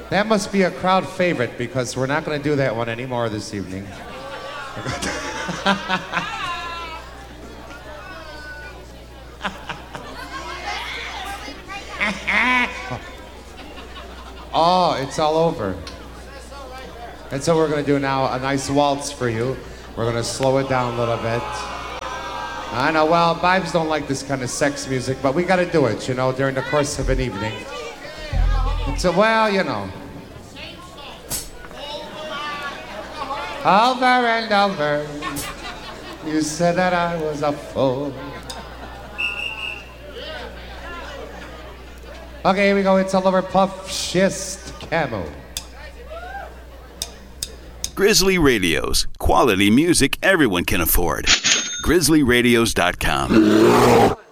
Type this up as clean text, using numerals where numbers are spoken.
That must be a crowd favorite because we're not going to do that one anymore this evening. Oh, it's all over. And so we're going to do now a nice waltz for you. We're going to slow it down a little bit. I know, well, vibes don't like this kind of sex music, but we got to do it, you know, during the course of an evening. So, well, you know. Over and over, you said that I was a fool. Okay, here we go. It's all over Puff Schist Camo. Grizzly Radios. Quality music everyone can afford. GrizzlyRadios.com.